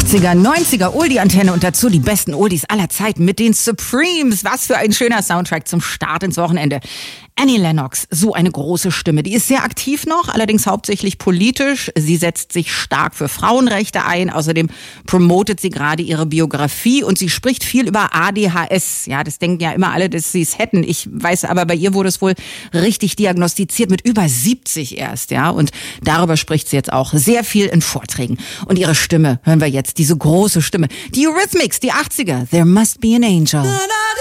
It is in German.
80er, 90er Oldie-Antenne und dazu die besten Oldies aller Zeiten mit den Supremes. Was für ein schöner Soundtrack zum Start ins Wochenende. Annie Lennox, so eine große Stimme. Die ist sehr aktiv noch, allerdings hauptsächlich politisch. Sie setzt sich stark für Frauenrechte ein. Außerdem promotet sie gerade ihre Biografie und sie spricht viel über ADHS. Ja, das denken ja immer alle, dass sie es hätten. Ich weiß aber, bei ihr wurde es wohl richtig diagnostiziert mit über 70 erst. Ja, und darüber spricht sie jetzt auch sehr viel in Vorträgen. Und ihre Stimme hören wir jetzt, diese große Stimme. Die Eurythmics, die 80er. There must be an angel.